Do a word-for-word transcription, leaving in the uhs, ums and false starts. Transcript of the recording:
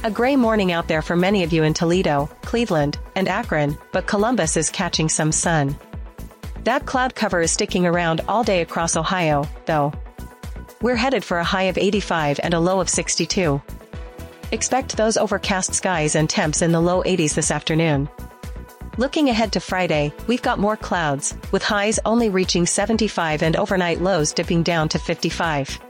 A gray morning out there for many of you in Toledo, Cleveland, and Akron, but Columbus is catching some sun. That cloud cover is sticking around all day across Ohio, though. We're headed for a high of eighty-five and a low of sixty-two. Expect those overcast skies and temps in the low eighties this afternoon. Looking ahead to Friday, we've got more clouds, with highs only reaching seventy-five and overnight lows dipping down to fifty-five.